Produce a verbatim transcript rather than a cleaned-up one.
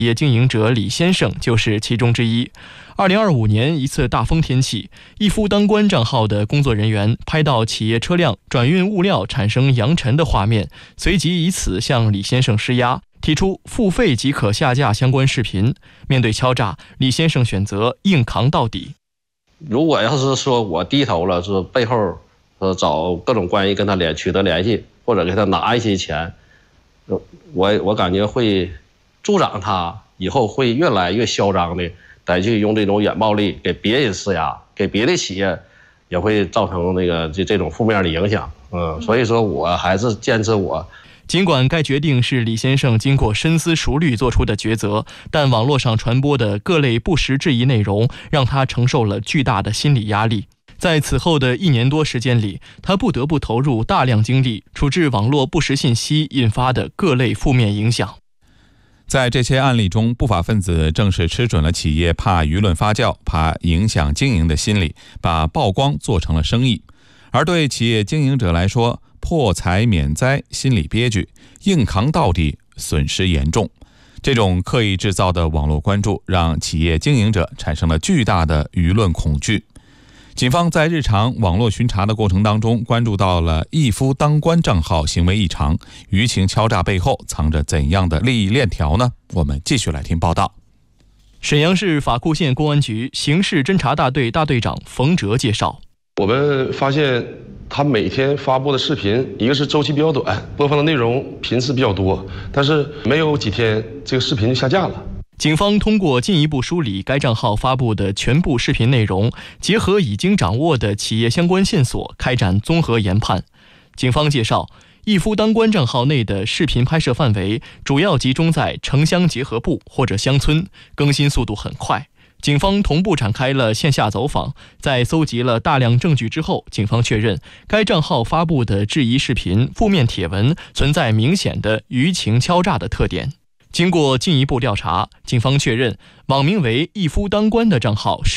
业经营者李先生就是其中之一。二零二五年一次大风天气，一夫当关账号的工作人员拍到企业车辆转运物料产生扬尘的画面，随即以此向李先生施压，提出付费即可下架相关视频。面对敲诈，李先生选择硬扛到底。 如果要是说我低头了，是背后呃找各种关系跟他联取得联系，或者给他拿一些钱，我我感觉会助长他以后会越来越嚣张的再去用这种软暴力给别人施压，给别的企业也会造成那个这这种负面的影响。嗯，所以说我还是坚持我。 尽管该决定是李先生经过深思熟虑做出的抉择，但网络上传播的各类不实质疑内容让他承受了巨大的心理压力。在此后的一年多时间里，他不得不投入大量精力处置网络不实信息引发的各类负面影响。 在这些案例中，不法分子正是吃准了企业怕舆论发酵、怕影响经营的心理，把曝光做成了生意。而对企业经营者来说，破财免灾心理憋屈，硬扛到底损失严重。这种刻意制造的网络关注，让企业经营者产生了巨大的舆论恐惧。警方在日常网络巡查的过程当中，关注到了一夫当关账号行为异常，舆情敲诈背后藏着怎样的利益链条呢？我们继续来听报道。 沈阳市法库县公安局刑事侦查大队大队长冯哲介绍， 我们发现他每天发布的视频，一个是周期比较短，播放的内容频次比较多，但是没有几天这个视频就下架了。 警方通过进一步梳理该账号发布的全部视频内容，结合已经掌握的企业相关线索，开展综合研判。警方介绍，一夫当关账号内的视频拍摄范围主要集中在城乡结合部或者乡村，更新速度很快。警方同步展开了线下走访，在搜集了大量证据之后，警方确认该账号发布的质疑视频、负面帖文存在明显的舆情敲诈的特点。经过进一步调查，警方确认网名为一夫当关的账号是